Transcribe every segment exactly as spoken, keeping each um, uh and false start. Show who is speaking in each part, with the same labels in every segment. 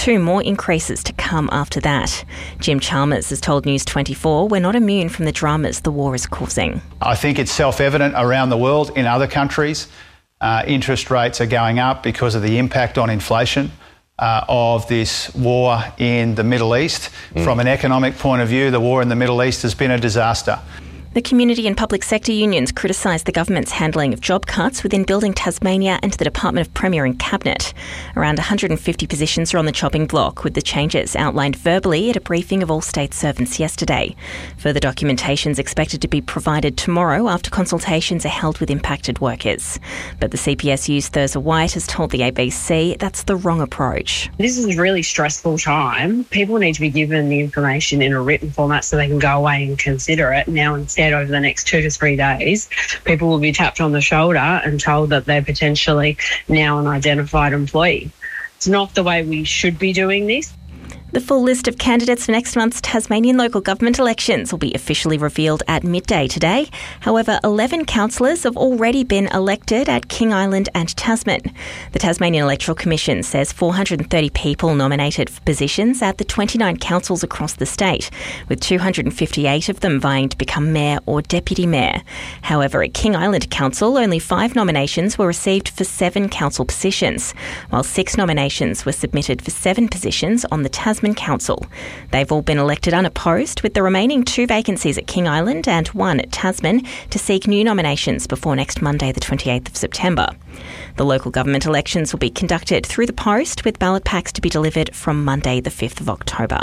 Speaker 1: two more increases to come after that. Jim Chalmers has told News twenty-four we're not immune from the dramas the war is causing.
Speaker 2: I think it's self-evident around the world in other countries. Uh, interest rates are going up because of the impact on inflation uh, of this war in the Middle East. Mm. From an economic point of view, the war in the Middle East has been a disaster.
Speaker 1: The community and public sector unions criticised the government's handling of job cuts within Building Tasmania and the Department of Premier and Cabinet. Around one hundred fifty positions are on the chopping block, with the changes outlined verbally at a briefing of all state servants yesterday. Further documentation is expected to be provided tomorrow after consultations are held with impacted workers. But the C P S U's Thurza White has told the A B C that's the wrong approach.
Speaker 3: This is a really stressful time. People need to be given the information in a written format so they can go away and consider it. Now, instead, over the next two to three days, people will be tapped on the shoulder and told that they're potentially now an identified employee. It's not the way we should be doing this.
Speaker 1: The full list of candidates for next month's Tasmanian local government elections will be officially revealed at midday today. However, eleven councillors have already been elected at King Island and Tasman. The Tasmanian Electoral Commission says four hundred thirty people nominated for positions at the twenty-nine councils across the state, with two hundred fifty-eight of them vying to become mayor or deputy mayor. However, at King Island Council, only five nominations were received for seven council positions, while six nominations were submitted for seven positions on the Tasman Council. They've all been elected unopposed, with the remaining two vacancies at King Island and one at Tasman to seek new nominations before next Monday, the twenty-eighth of September. The local government elections will be conducted through the post, with ballot packs to be delivered from Monday, the fifth of October.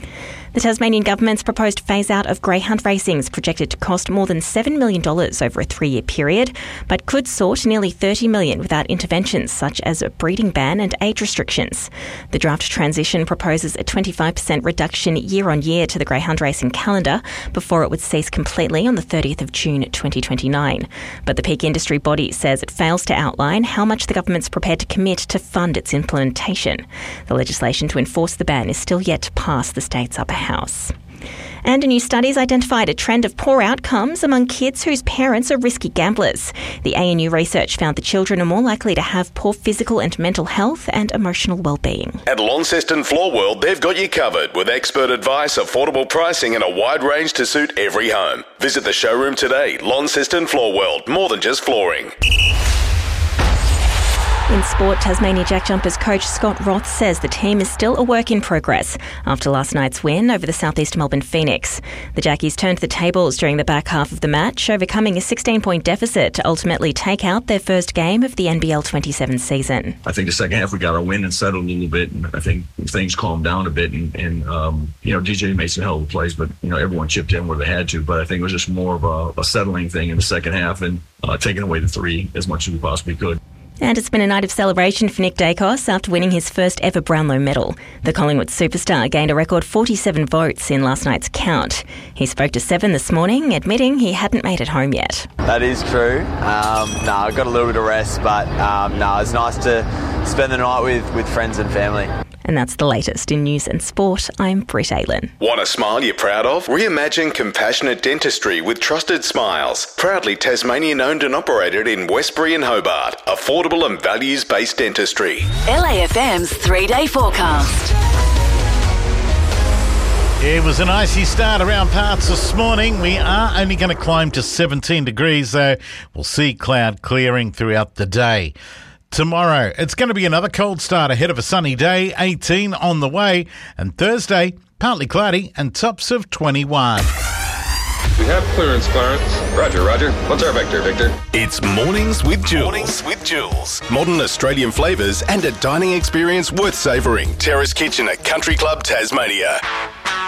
Speaker 1: The Tasmanian government's proposed phase-out of greyhound racing is projected to cost more than seven million dollars over a three-year period, but could soar to nearly thirty million dollars without interventions such as a breeding ban and age restrictions. The draft transition proposes a twenty-five percent reduction year-on-year to the greyhound racing calendar before it would cease completely on the thirtieth of June twenty twenty-nine. But the peak industry body says it fails to outline how much the government's prepared to commit to fund its implementation. The legislation to enforce the ban is still yet to pass the state's upper house. And a new study's identified a trend of poor outcomes among kids whose parents are risky gamblers. The A N U research found the children are more likely to have poor physical and mental health and emotional well-being.
Speaker 4: At Launceston Floor World, they've got you covered with expert advice, affordable pricing and a wide range to suit every home. Visit the showroom today. Launceston Floor World, more than just flooring.
Speaker 1: In sport, Tasmania Jack Jumpers coach Scott Roth says the team is still a work in progress after last night's win over the South East Melbourne Phoenix. The Jackies turned the tables during the back half of the match, overcoming a sixteen-point deficit to ultimately take out their first game of the N B L twenty-seven season.
Speaker 5: I think the second half we got our win and settled a little bit, and I think things calmed down a bit. And, and um, you know, D J made some hell of a plays, but you know, everyone chipped in where they had to. But I think it was just more of a, a settling thing in the second half and uh, taking away the three as much as we possibly could.
Speaker 1: And it's been a night of celebration for Nick Dacos after winning his first ever Brownlow medal. The Collingwood superstar gained a record forty-seven votes in last night's count. He spoke to Seven this morning, admitting he hadn't made it home yet.
Speaker 6: That is true. Um, no, I got a little bit of rest, but um, no, it's nice to spend the night with, with friends and family.
Speaker 1: And that's the latest in news and sport. I'm Britt Aylin.
Speaker 4: Want a smile you're proud of? Reimagine compassionate dentistry with Trusted Smiles. Proudly Tasmanian owned and operated in Westbury and Hobart. Affordable and values-based dentistry.
Speaker 7: L A F M's three-day forecast.
Speaker 8: It was an icy start around parts this morning. We are only going to climb to seventeen degrees, though. We'll see cloud clearing throughout the day. Tomorrow, it's going to be another cold start ahead of a sunny day, eighteen on the way, and Thursday, partly cloudy and tops of twenty-one.
Speaker 9: We have clearance, Clarence.
Speaker 10: Roger, Roger. What's our vector, Victor?
Speaker 4: It's Mornings with Jules. Mornings with Jules. Modern Australian flavours and a dining experience worth savouring. Terrace Kitchen at Country Club Tasmania.